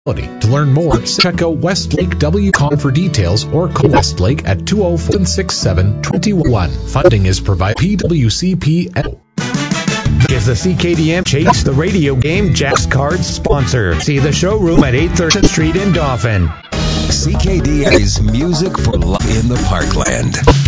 To learn more, check out Westlake WCOM for details or call Westlake at 204-767-21. Funding is provided PWCPL. Is the CKDM Chase the Radio Game Jacks Cards sponsor. See the showroom at 8th Street in Dauphin. CKDM's music for love in the Parkland.